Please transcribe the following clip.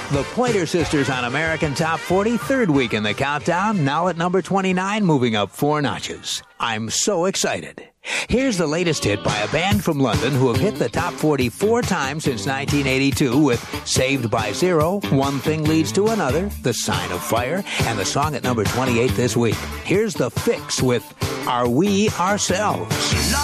The Pointer Sisters on American Top 40, third week in the countdown, now at number 29, moving up 4 notches. I'm so excited. Here's the latest hit by a band from London who have hit the top 40 4 times since 1982 with Saved by Zero, One Thing Leads to Another, The Sign of Fire, and the song at number 28 this week. Here's The Fix with Are We Ourselves?